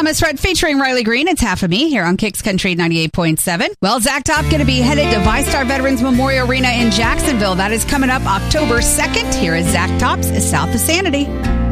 Thomas Rhett featuring Riley Green. It's Half of Me here on Kicks Country 98.7. Well, Zach Top going to be headed to VyStar Veterans Memorial Arena in Jacksonville. That is coming up October 2nd. Here is Zach Top's South of Sanity.